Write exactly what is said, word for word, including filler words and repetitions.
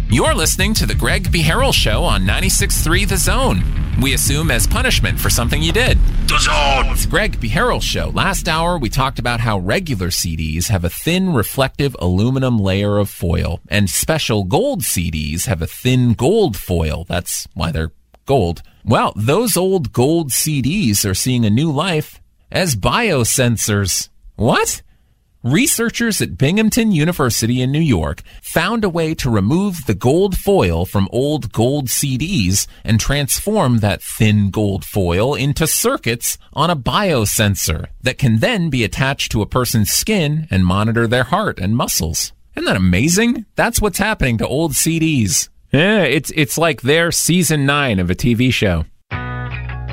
You're listening to The Greg B. Harrell Show on ninety-six point three The Zone. We assume as punishment for something you did. The Zone! It's Greg B. Harrell Show. Last hour, we talked about how regular C Ds have a thin, reflective aluminum layer of foil, and special gold C Ds have a thin gold foil. That's why they're gold. Well, those old gold C Ds are seeing a new life as biosensors. What? Researchers at Binghamton University in New York found a way to remove the gold foil from old gold C Ds and transform that thin gold foil into circuits on a biosensor that can then be attached to a person's skin and monitor their heart and muscles. Isn't that amazing? That's what's happening to old C Ds. Yeah, it's it's like their season nine of a T V show.